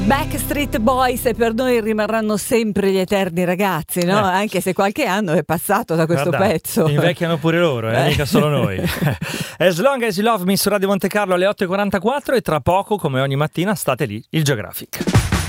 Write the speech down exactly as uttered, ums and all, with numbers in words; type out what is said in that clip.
Backstreet Boys e per noi rimarranno sempre gli eterni ragazzi, no? Eh. Anche se qualche anno è passato da questo Guarda, pezzo. invecchiano pure loro, eh, Eh. mica solo noi. As Long As You Love Me su Radio Monte Carlo alle otto e quarantaquattro, e tra poco, come ogni mattina, state lì, il Geographic.